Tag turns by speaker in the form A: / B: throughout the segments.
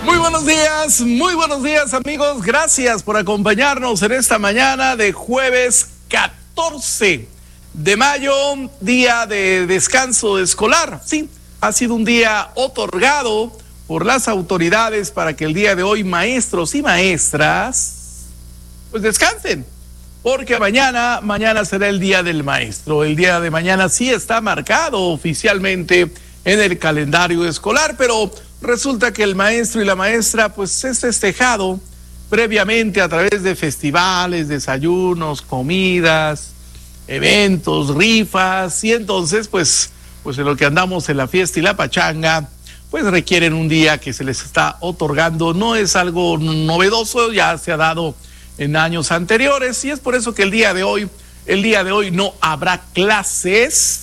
A: Muy buenos días amigos, gracias por acompañarnos en esta mañana de jueves 14 de mayo, día de descanso escolar. Sí, ha sido un día otorgado por las autoridades para que el día de hoy maestros y maestras pues descansen, porque mañana será el día del maestro. El día de mañana sí está marcado oficialmente en el calendario escolar, pero resulta que el maestro y la maestra pues es festejado previamente a través de festivales, desayunos, comidas, eventos, rifas, y entonces pues en lo que andamos en la fiesta y la pachanga, pues requieren un día que se les está otorgando. No es algo novedoso, ya se ha dado en años anteriores, y es por eso que el día de hoy no habrá clases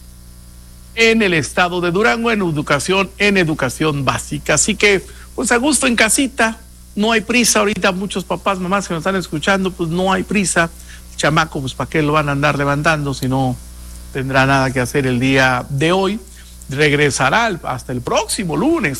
A: en el estado de Durango en educación básica. Así que, pues a gusto en casita, no hay prisa. Ahorita muchos papás, mamás que nos están escuchando, pues no hay prisa. El chamaco, pues para qué lo van a andar levantando si no tendrá nada que hacer el día de hoy. Regresará hasta el próximo lunes,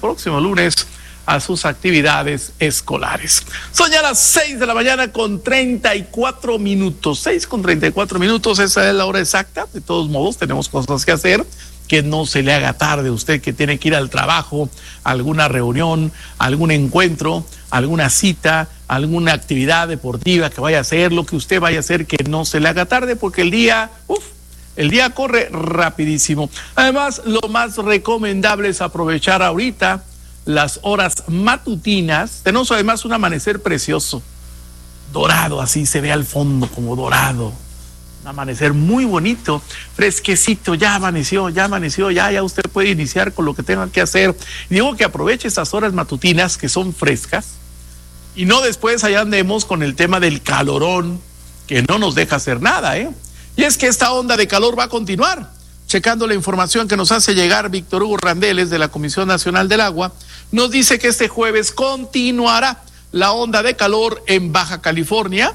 A: a sus actividades escolares. Son ya las 6 de la mañana con 34 minutos. 6 con 34 minutos, esa es la hora exacta. De todos modos, tenemos cosas que hacer. Que no se le haga tarde a usted que tiene que ir al trabajo, alguna reunión, algún encuentro, alguna cita, alguna actividad deportiva que vaya a hacer, lo que usted vaya a hacer, que no se le haga tarde, porque el día corre rapidísimo. Además, lo más recomendable es aprovechar ahorita las horas matutinas. Tenemos además un amanecer precioso, dorado, así se ve al fondo como dorado. Un amanecer muy bonito, fresquecito, ya amaneció, ya usted puede iniciar con lo que tenga que hacer. Y digo que aproveche esas horas matutinas que son frescas y no después allá andemos con el tema del calorón que no nos deja hacer nada, Y es que esta onda de calor va a continuar. Checando la información que nos hace llegar Víctor Hugo Randeles de la Comisión Nacional del Agua, nos dice que este jueves continuará la onda de calor en Baja California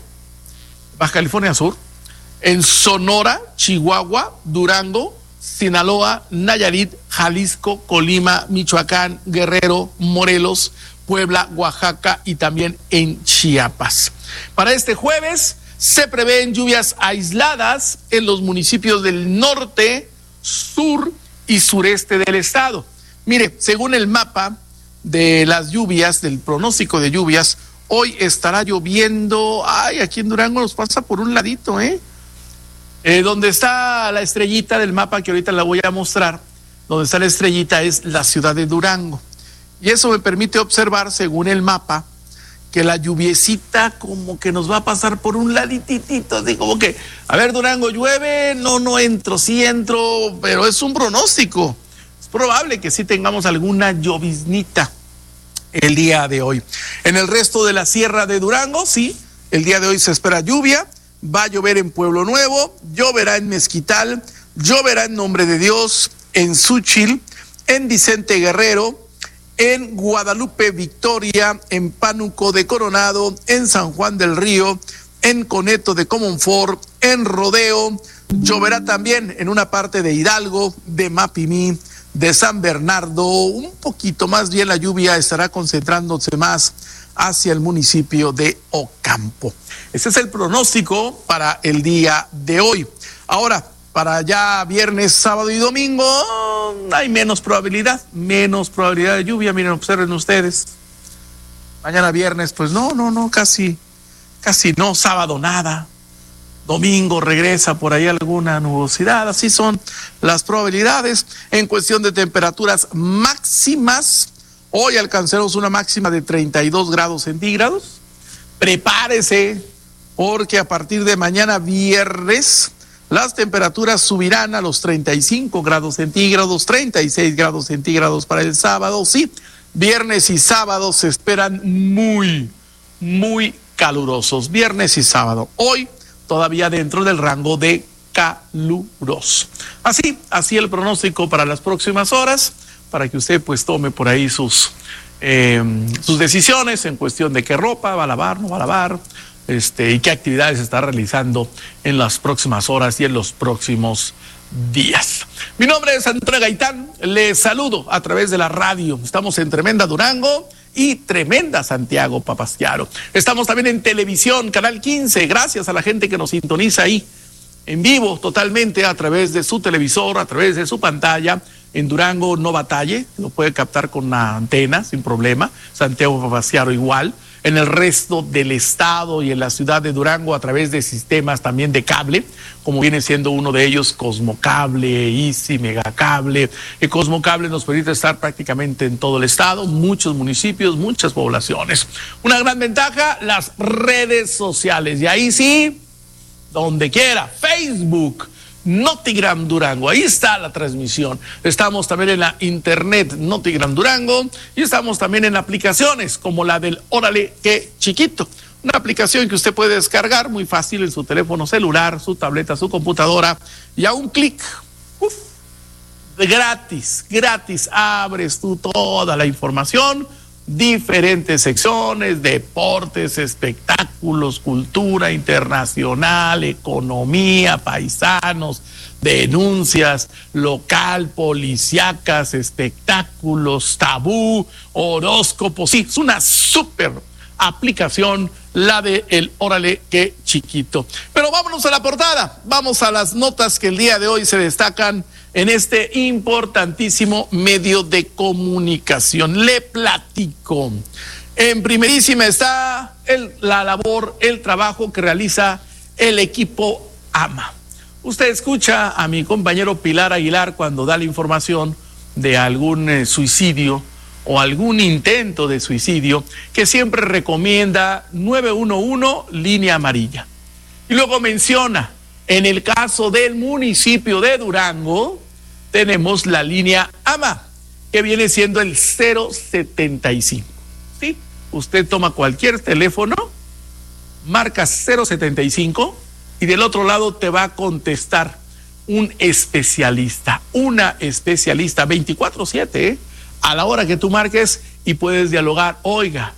A: Sur, en Sonora, Chihuahua, Durango, Sinaloa, Nayarit, Jalisco, Colima, Michoacán, Guerrero, Morelos, Puebla, Oaxaca y también en Chiapas. Para este jueves se prevén lluvias aisladas en los municipios del norte, sur y sureste del estado. Mire, según el mapa de las lluvias, del pronóstico de lluvias, hoy estará lloviendo. Aquí en Durango nos pasa por un ladito, donde está la estrellita del mapa, que ahorita la voy a mostrar, donde está la estrellita es la ciudad de Durango. Y eso me permite observar, según el mapa, que la lluviecita como que nos va a pasar por un ladititito, así como que, a ver, Durango, llueve, no entro, sí entro, pero es un pronóstico. Es probable que sí tengamos alguna lloviznita el día de hoy. En el resto de la sierra de Durango, sí, el día de hoy se espera lluvia. Va a llover en Pueblo Nuevo, lloverá en Mezquital, lloverá en Nombre de Dios, en Xúchitl, en Vicente Guerrero, en Guadalupe Victoria, en Pánuco de Coronado, en San Juan del Río, en Coneto de Comonfort, en Rodeo. Lloverá también en una parte de Hidalgo, de Mapimí, de San Bernardo. Un poquito más bien la lluvia estará concentrándose más hacia el municipio de Ocampo. Ese es el pronóstico para el día de hoy. Ahora, para ya viernes, sábado y domingo, hay menos probabilidad de lluvia. Miren, observen ustedes. Mañana viernes, pues no, casi no. Sábado nada. Domingo regresa por ahí alguna nubosidad. Así son las probabilidades. En cuestión de temperaturas máximas, hoy alcanzaremos una máxima de 32 grados centígrados. Prepárese, porque a partir de mañana viernes las temperaturas subirán a los 35 grados centígrados, 36 grados centígrados para el sábado. Sí, viernes y sábado se esperan muy calurosos. Viernes y sábado. Hoy todavía dentro del rango de caluroso. Así el pronóstico para las próximas horas, para que usted pues tome por ahí sus decisiones en cuestión de qué ropa va a lavar, no va a lavar, y qué actividades está realizando en las próximas horas y en los próximos días. Mi nombre es Antonio Gaitán, les saludo a través de la radio. Estamos en Tremenda Durango y Tremenda Santiago Papasquiaro. Estamos también en televisión, Canal 15, gracias a la gente que nos sintoniza ahí en vivo totalmente a través de su televisor, a través de su pantalla. En Durango no batalle, lo puede captar con una antena sin problema. Santiago Papasquiaro igual. En el resto del estado y en la ciudad de Durango a través de sistemas también de cable, como viene siendo uno de ellos Cosmocable, Easy, Megacable. El Cosmocable nos permite estar prácticamente en todo el estado, muchos municipios, muchas poblaciones. Una gran ventaja, las redes sociales. Y ahí sí, donde quiera, Facebook, Notigram Durango, ahí está la transmisión. Estamos también en la internet Notigram Durango y estamos también en aplicaciones como la del Órale Qué Chiquito, una aplicación que usted puede descargar muy fácil en su teléfono celular, su tableta, su computadora, y a un clic, gratis, abres tú toda la información, diferentes secciones, deportes, espectáculos, cultura internacional, economía, paisanos, denuncias, local, policíacas, espectáculos, tabú, horóscopos. Sí, es una súper aplicación la de el Órale Qué Chiquito. Pero vámonos a la portada, vamos a las notas que el día de hoy se destacan en este importantísimo medio de comunicación. Le platico. En primerísima está la labor, el trabajo que realiza el equipo AMA. Usted escucha a mi compañero Pilar Aguilar cuando da la información de algún suicidio o algún intento de suicidio, que siempre recomienda 911, línea amarilla. Y luego menciona, en el caso del municipio de Durango, tenemos la línea AMA, que viene siendo el 075. ¿Sí? Usted toma cualquier teléfono, marca 075 y del otro lado te va a contestar un especialista, una especialista 24/7, a la hora que tú marques, y puedes dialogar. Oiga,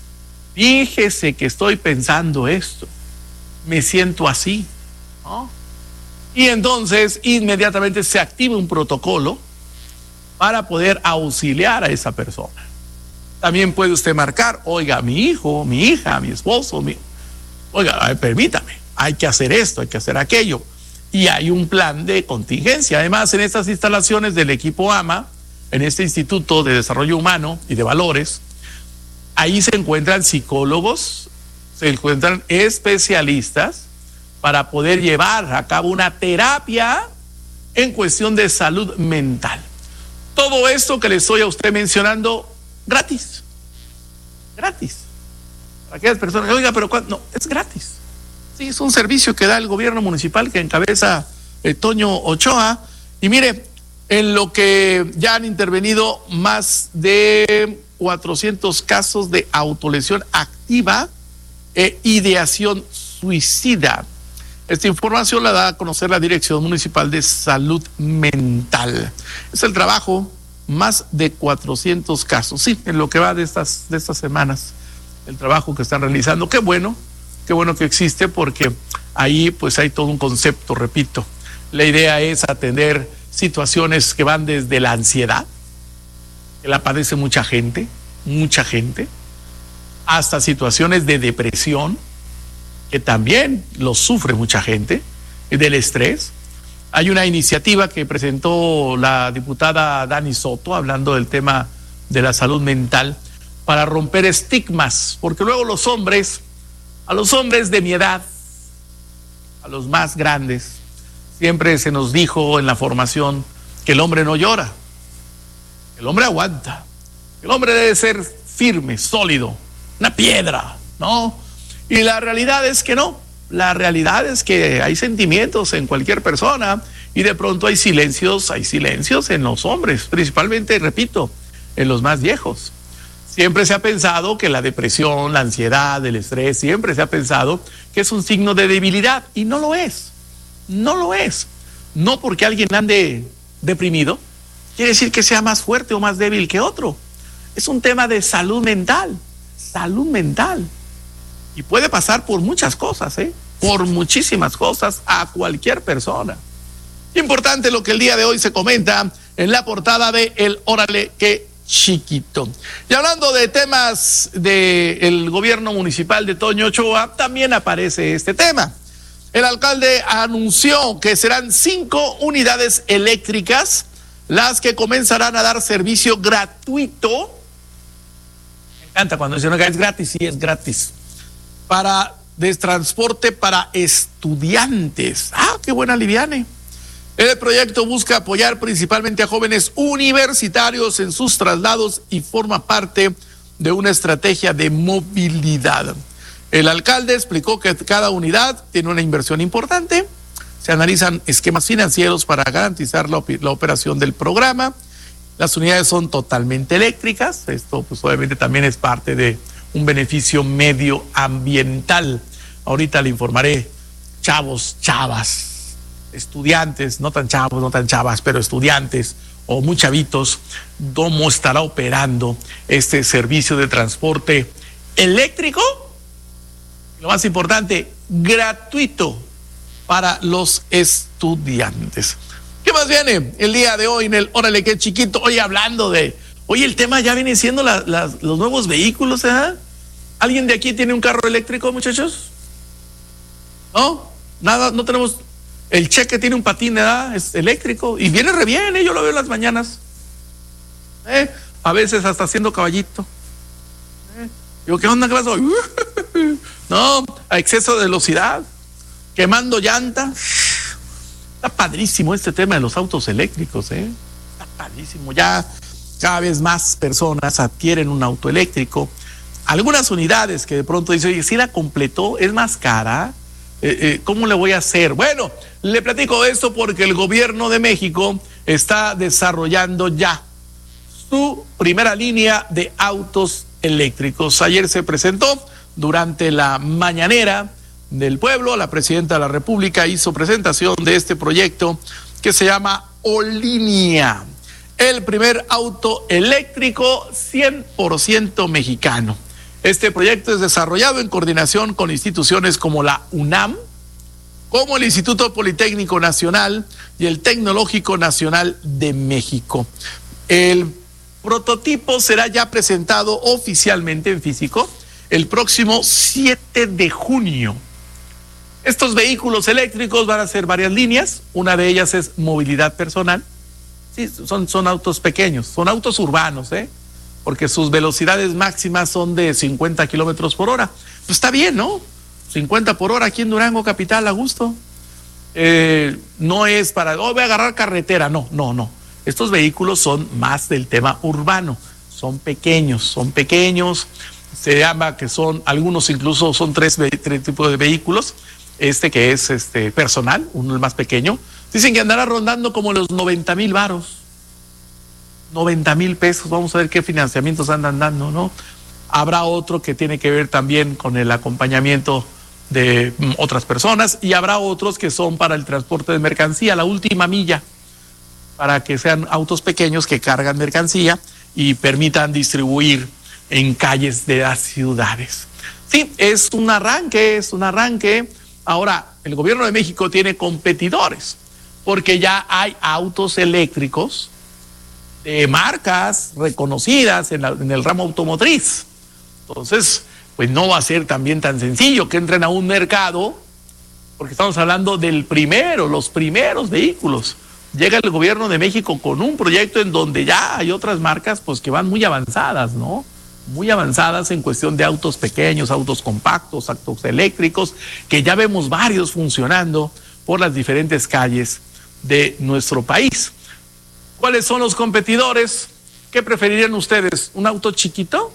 A: fíjese que estoy pensando esto, me siento así, ¿no? Y entonces inmediatamente se activa un protocolo para poder auxiliar a esa persona. También puede usted marcar, oiga, mi hijo, mi hija, mi esposo, oiga, permítame, hay que hacer esto, hay que hacer aquello. Y hay un plan de contingencia. Además, en estas instalaciones del equipo AMA, en este Instituto de Desarrollo Humano y de Valores, ahí se encuentran psicólogos, se encuentran especialistas para poder llevar a cabo una terapia en cuestión de salud mental. Todo esto que le estoy a usted mencionando, gratis. Para aquellas personas, oiga, pero no, es gratis. Sí, es un servicio que da el gobierno municipal que encabeza Toño Ochoa. Y mire, en lo que ya han intervenido más de 400 casos de autolesión activa e ideación suicida. Esta información la da a conocer la Dirección Municipal de Salud Mental. Es el trabajo, más de 400 casos, sí, en lo que va de estas semanas, el trabajo que están realizando. Qué bueno que existe, porque ahí pues hay todo un concepto, repito. La idea es atender situaciones que van desde la ansiedad, que la padece mucha gente, hasta situaciones de depresión, que también lo sufre mucha gente, del estrés. Hay una iniciativa que presentó la diputada Dani Soto, hablando del tema de la salud mental, para romper estigmas, porque luego a los hombres de mi edad, a los más grandes, siempre se nos dijo en la formación que el hombre no llora, el hombre aguanta, el hombre debe ser firme, sólido, una piedra, ¿no? Y la realidad es que no, la realidad es que hay sentimientos en cualquier persona y de pronto hay silencios en los hombres, principalmente, repito, en los más viejos. Siempre se ha pensado que la depresión, la ansiedad, el estrés, siempre se ha pensado que es un signo de debilidad, y no lo es. No porque alguien ande deprimido quiere decir que sea más fuerte o más débil que otro. Es un tema de salud mental. Y puede pasar por muchas cosas, por muchísimas cosas a cualquier persona. Importante lo que el día de hoy se comenta en la portada de El Órale Qué Chiquito. Y hablando de temas del gobierno municipal de Toño Ochoa, también aparece este tema. El alcalde anunció que serán 5 unidades eléctricas las que comenzarán a dar servicio gratuito. Me encanta cuando dicen que es gratis, sí es gratis. De transporte para estudiantes. Qué buena liviane. El proyecto busca apoyar principalmente a jóvenes universitarios en sus traslados y forma parte de una estrategia de movilidad. El alcalde explicó que cada unidad tiene una inversión importante. Se analizan esquemas financieros para garantizar la operación del programa. Las unidades son totalmente eléctricas. Esto pues obviamente también es parte de un beneficio medioambiental. Ahorita le informaré, chavos, chavas, estudiantes, no tan chavos, no tan chavas, pero estudiantes o muy chavitos, cómo estará operando este servicio de transporte eléctrico. Lo más importante, gratuito para los estudiantes. ¿Qué más viene el día de hoy en el Órale Qué Chiquito? Hoy hablando Oye, el tema ya viene siendo los nuevos vehículos, ¿eh? ¿Alguien de aquí tiene un carro eléctrico, muchachos? ¿No? Nada, no tenemos. El Cheque tiene un patín, ¿verdad? Es eléctrico y viene re bien, yo lo veo en las mañanas. A veces hasta haciendo caballito. Digo, ¿qué onda? ¿Qué pasó? No, a exceso de velocidad, quemando llanta. Está padrísimo este tema de los autos eléctricos, Está padrísimo. Ya cada vez más personas adquieren un auto eléctrico. Algunas unidades que de pronto dicen, oye, si la completó, es más cara. ¿Cómo le voy a hacer? Bueno, le platico esto porque el gobierno de México está desarrollando ya su primera línea de autos eléctricos. Ayer se presentó durante la mañanera del pueblo. La presidenta de la República hizo presentación de este proyecto que se llama Olinia, el primer auto eléctrico 100% mexicano. Este proyecto es desarrollado en coordinación con instituciones como la UNAM, como el Instituto Politécnico Nacional y el Tecnológico Nacional de México. El prototipo será ya presentado oficialmente en físico el próximo 7 de junio. Estos vehículos eléctricos van a ser varias líneas. Una de ellas es movilidad personal. Sí, son autos pequeños, son autos urbanos, porque sus velocidades máximas son de 50 kilómetros por hora. Pues está bien, ¿no? 50 por hora aquí en Durango capital, a gusto. No es para, voy a agarrar carretera, no. Estos vehículos son más del tema urbano, son pequeños. Se llama que son, algunos incluso son tres tipos de vehículos. Que es personal, uno el más pequeño. Dicen que andará rondando como los 90,000 varos. 90,000 pesos. Vamos a ver qué financiamientos andan dando, ¿no? Habrá otro que tiene que ver también con el acompañamiento de otras personas y habrá otros que son para el transporte de mercancía, la última milla, para que sean autos pequeños que cargan mercancía y permitan distribuir en calles de las ciudades. Sí, es un arranque. Ahora, el gobierno de México tiene competidores, porque ya hay autos eléctricos de marcas reconocidas en el ramo automotriz. Entonces, pues no va a ser también tan sencillo que entren a un mercado, porque estamos hablando los primeros vehículos. Llega el gobierno de México con un proyecto en donde ya hay otras marcas pues que van muy avanzadas, ¿no? Muy avanzadas en cuestión de autos pequeños, autos compactos, autos eléctricos, que ya vemos varios funcionando por las diferentes calles de nuestro país. ¿Cuáles son los competidores? ¿Qué preferirían ustedes? ¿Un auto chiquito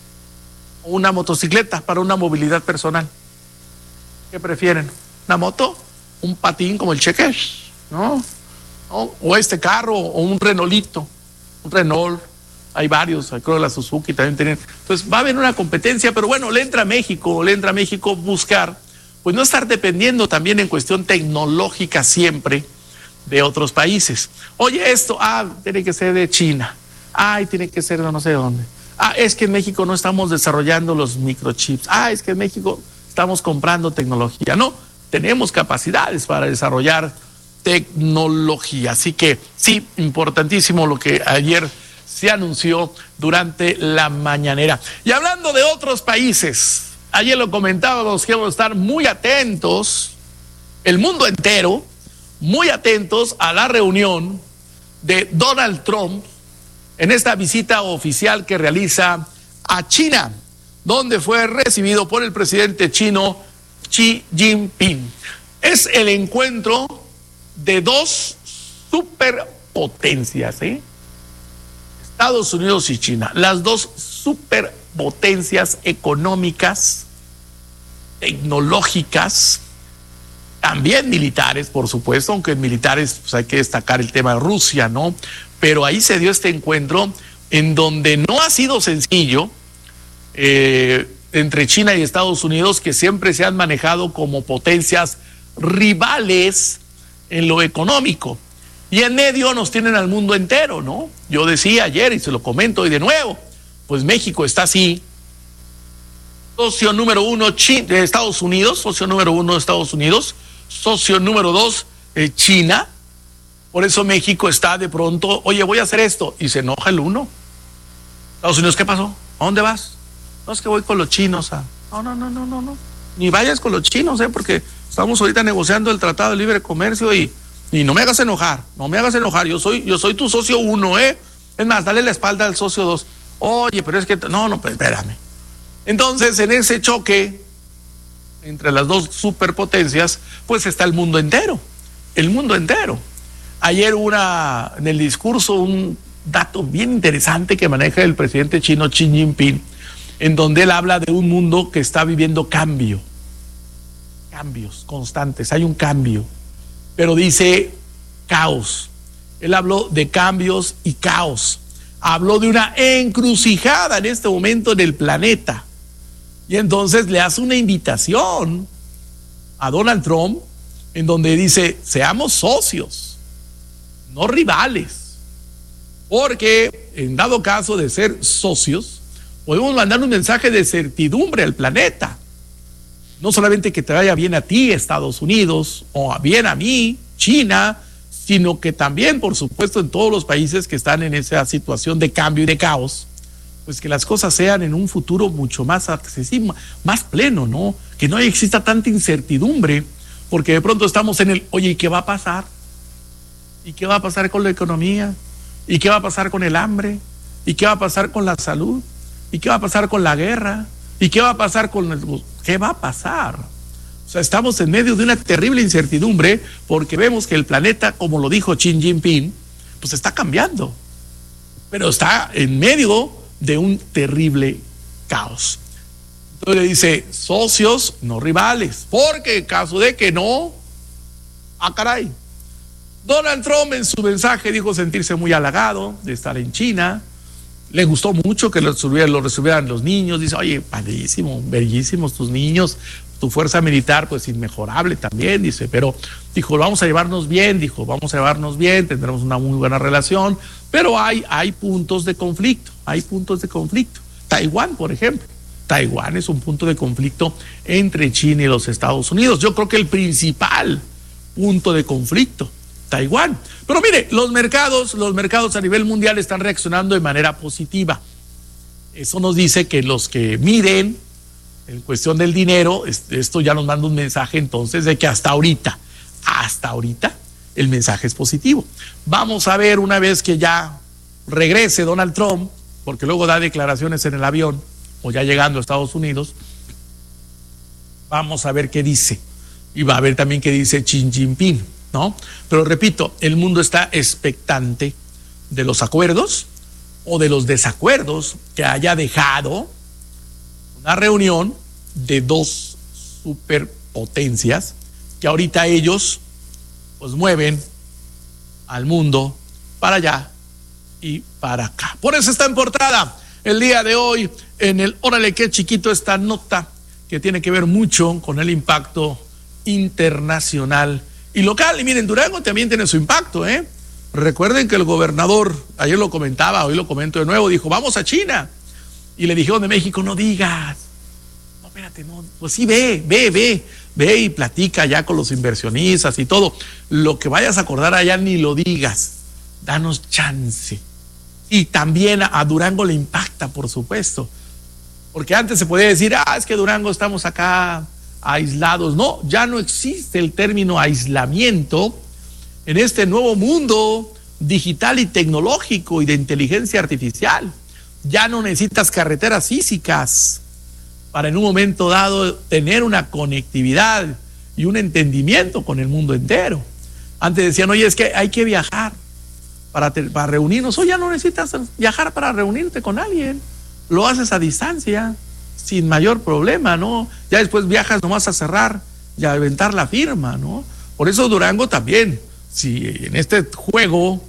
A: o una motocicleta para una movilidad personal? ¿Qué prefieren? ¿Una moto? ¿Un patín como el Cheque? ¿No? O este carro o un Renaultito, un Renault. Hay varios, creo que la Suzuki también tienen. Entonces va a haber una competencia, pero bueno, le entra a México buscar, pues no estar dependiendo también en cuestión tecnológica siempre de otros países. Oye, esto, tiene que ser de China. Tiene que ser de no sé dónde. Es que en México no estamos desarrollando los microchips. Es que en México estamos comprando tecnología. No, tenemos capacidades para desarrollar tecnología. Así que sí, importantísimo lo que ayer se anunció durante la mañanera. Y hablando de otros países, ayer lo comentábamos que vamos a estar muy atentos, el mundo entero, muy atentos a la reunión de Donald Trump en esta visita oficial que realiza a China, donde fue recibido por el presidente chino Xi Jinping. Es el encuentro de dos superpotencias, Estados Unidos y China, las dos superpotencias económicas, tecnológicas, también militares, por supuesto, aunque en militares pues hay que destacar el tema de Rusia, ¿no? Pero ahí se dio este encuentro en donde no ha sido sencillo entre China y Estados Unidos, que siempre se han manejado como potencias rivales en lo económico. Y en medio nos tienen al mundo entero, ¿no? Yo decía ayer y se lo comento hoy de nuevo, pues México está así. Socio número uno de Estados Unidos, socio número uno de Estados Unidos, socio número dos China. Por eso México está de pronto, oye, voy a hacer esto, y se enoja el uno. Estados Unidos, ¿qué pasó? ¿A dónde vas? No, es que voy con los chinos. No. Ni vayas con los chinos, porque estamos ahorita negociando el Tratado de Libre Comercio y no me hagas enojar, yo soy tu socio uno, Es más, dale la espalda al socio dos. Oye, pero es que, no, pues espérame. Entonces, en ese choque entre las dos superpotencias, pues está el mundo entero. Ayer en el discurso un dato bien interesante que maneja el presidente chino Xi Jinping, en donde él habla de un mundo que está viviendo cambios constantes, hay un cambio, pero dice caos. Él habló de cambios y caos, habló de una encrucijada en este momento en el planeta. Y entonces le hace una invitación a Donald Trump en donde dice, seamos socios, no rivales, porque en dado caso de ser socios, podemos mandar un mensaje de certidumbre al planeta. No solamente que te vaya bien a ti, Estados Unidos, o bien a mí, China, sino que también, por supuesto, en todos los países que están en esa situación de cambio y de caos, pues que las cosas sean en un futuro mucho más accesible, más pleno, ¿no? Que no exista tanta incertidumbre, porque de pronto estamos en oye, ¿y qué va a pasar? ¿Y qué va a pasar con la economía? ¿Y qué va a pasar con el hambre? ¿Y qué va a pasar con la salud? ¿Y qué va a pasar con la guerra? ¿Y qué va a pasar qué va a pasar? O sea, estamos en medio de una terrible incertidumbre porque vemos que el planeta, como lo dijo Xi Jinping, pues está cambiando, pero está en medio de un terrible caos. Entonces le dice, socios, no rivales, porque en caso de que no, caray. Donald Trump en su mensaje dijo sentirse muy halagado de estar en China. Le gustó mucho que lo recibieran los niños. Dice, oye, padrísimo, bellísimos tus niños, tu fuerza militar, pues inmejorable también, dice, pero dijo, vamos a llevarnos bien, tendremos una muy buena relación, pero hay puntos de conflicto, Taiwán, por ejemplo. Taiwán es un punto de conflicto entre China y los Estados Unidos. Yo creo que el principal punto de conflicto, Taiwán. Pero mire, los mercados a nivel mundial están reaccionando de manera positiva. Eso nos dice que los que miden en cuestión del dinero, esto ya nos manda un mensaje entonces de que hasta ahorita, el mensaje es positivo. Vamos a ver una vez que ya regrese Donald Trump, porque luego da declaraciones en el avión, o ya llegando a Estados Unidos, vamos a ver qué dice. Y va a ver también qué dice Xi Jinping, ¿no? Pero repito, el mundo está expectante de los acuerdos o de los desacuerdos que haya dejado una reunión de dos superpotencias que ahorita ellos pues mueven al mundo para allá y para acá. Por eso está en portada el día de hoy en el Órale qué chiquito esta nota que tiene que ver mucho con el impacto internacional y local. Y miren, Durango también tiene su impacto, Recuerden que el gobernador, ayer lo comentaba, hoy lo comento de nuevo, dijo, vamos a China. Y le dijeron de México, no digas, espérate, no, pues sí, ve y platica ya con los inversionistas y todo. Lo que vayas a acordar allá ni lo digas, danos chance. Y también a Durango le impacta, por supuesto, porque antes se podía decir, es que Durango estamos acá aislados. No, ya no existe el término aislamiento en este nuevo mundo digital y tecnológico y de inteligencia artificial. Ya no necesitas carreteras físicas para en un momento dado tener una conectividad y un entendimiento con el mundo entero. Antes decían, oye, es que hay que viajar para reunirnos. Hoy ya no necesitas viajar para reunirte con alguien. Lo haces a distancia, sin mayor problema, ¿no? Ya después viajas nomás a cerrar y a aventar la firma, ¿no? Por eso Durango también, si en este juego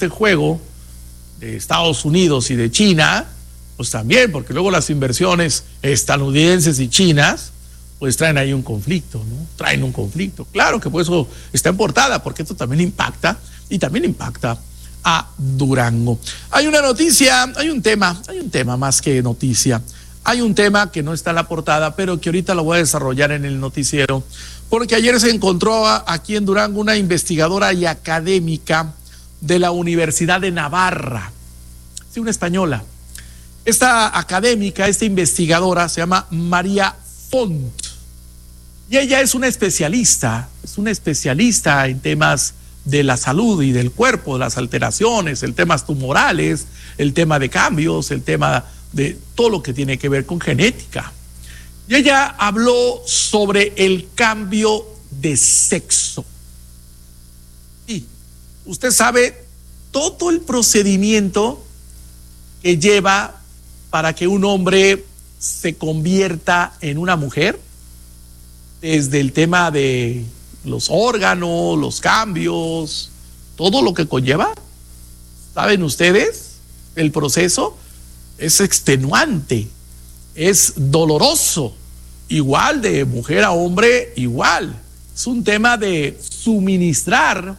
A: de Estados Unidos y de China, pues también, porque luego las inversiones estadounidenses y chinas, pues traen ahí un conflicto, ¿no? Traen un conflicto. Claro que por eso está en portada, porque esto también impacta, y también impacta a Durango. Hay una noticia, hay un tema más que noticia. Hay un tema que no está en la portada, pero que ahorita lo voy a desarrollar en el noticiero, porque ayer se encontró aquí en Durango una investigadora y académica de la Universidad de Navarra, sí, una española. Esta académica, esta investigadora se llama María Font, y ella es una especialista en temas de la salud y del cuerpo, las alteraciones, el temas tumorales, el tema de cambios, el tema de todo lo que tiene que ver con genética. Y ella habló sobre el cambio de sexo. Y usted sabe todo el procedimiento que lleva para que un hombre se convierta en una mujer, desde el tema de los órganos, los cambios, todo lo que conlleva. ¿Saben ustedes? El proceso es extenuante, es doloroso, igual de mujer a hombre, igual. Es un tema de suministrar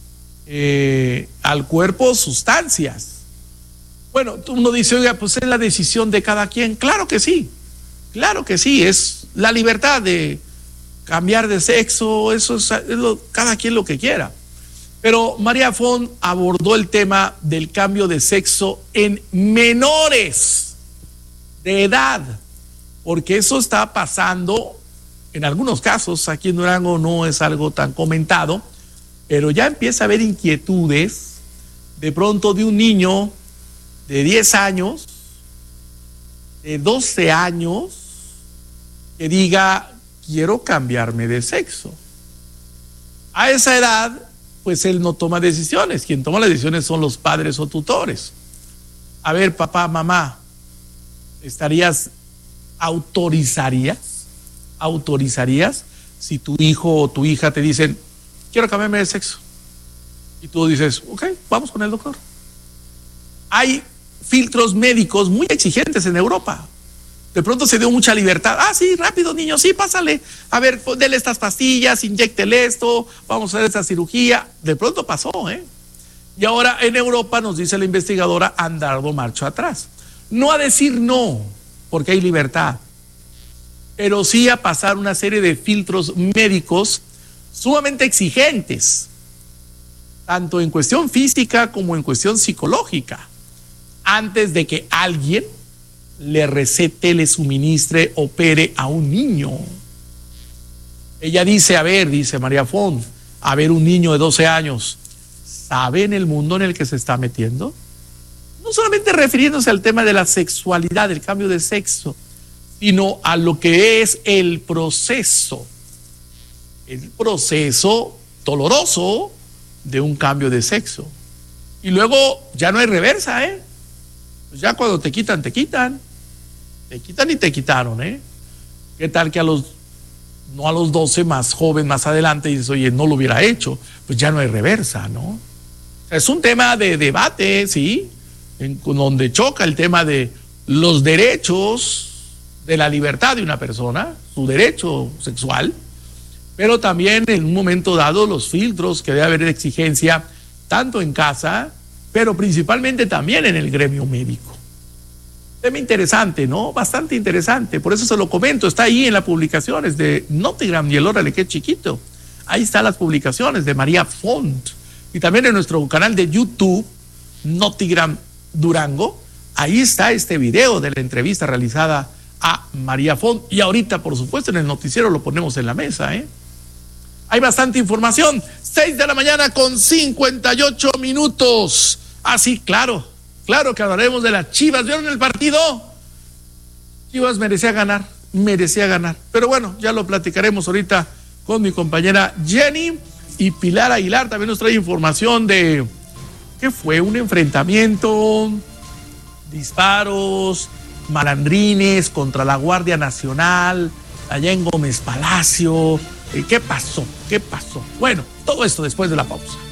A: al cuerpo sustancias. Bueno, uno dice, oiga, pues es la decisión de cada quien. Claro que sí, es la libertad de cambiar de sexo, eso es cada quien lo que quiera. Pero María Font abordó el tema del cambio de sexo en menores de edad, porque eso está pasando en algunos casos. Aquí en Durango no es algo tan comentado, pero ya empieza a haber inquietudes de pronto de un niño de 10 años, de 12 años, que diga, quiero cambiarme de sexo. A esa edad, pues él no toma decisiones. Quien toma las decisiones son los padres o tutores. A ver, papá, mamá, autorizarías si tu hijo o tu hija te dicen, quiero cambiarme de sexo? Y tú dices, ok, vamos con el doctor. Hay filtros médicos muy exigentes en Europa. De pronto se dio mucha libertad. Sí, rápido, niño, sí, pásale. A ver, dele estas pastillas, inyéctele esto, vamos a hacer esta cirugía. De pronto pasó, Y ahora en Europa, nos dice la investigadora, han dado marcha atrás. No a decir no, porque hay libertad, pero sí a pasar una serie de filtros médicos sumamente exigentes, tanto en cuestión física como en cuestión psicológica, antes de que alguien le recete, le suministre, opere a un niño. Ella dice, dice María Font, un niño de 12 años, ¿sabe en el mundo en el que se está metiendo? No solamente refiriéndose al tema de la sexualidad, del cambio de sexo, sino a lo que es el proceso doloroso de un cambio de sexo. Y luego ya no hay reversa, Pues ya cuando te quitan y te quitaron, ¿Qué tal que no a los 12, más joven, más adelante, dices, oye, no lo hubiera hecho? Pues ya no hay reversa, ¿no? Es un tema de debate, ¿sí? Donde choca el tema de los derechos, de la libertad de una persona, su derecho sexual, pero también en un momento dado los filtros que debe haber de exigencia, tanto en casa, pero principalmente también en el gremio médico. Tema interesante, ¿no? Bastante interesante. Por eso se lo comento. Está ahí en las publicaciones de Nottingham y el Órale, qué chiquito. Ahí están las publicaciones de María Font. Y también en nuestro canal de YouTube, Nottingham Durango. Ahí está este video de la entrevista realizada a María Font. Y ahorita, por supuesto, en el noticiero lo ponemos en la mesa, ¿eh? Hay bastante información. 6 de la mañana con 58 minutos. Así, claro que hablaremos de las Chivas. ¿Vieron el partido? Chivas merecía ganar. Pero bueno, ya lo platicaremos ahorita con mi compañera Jenny. Y Pilar Aguilar también nos trae información de que fue un enfrentamiento, disparos, malandrines contra la Guardia Nacional, allá en Gómez Palacio. ¿Qué pasó? Bueno, todo esto después de la pausa.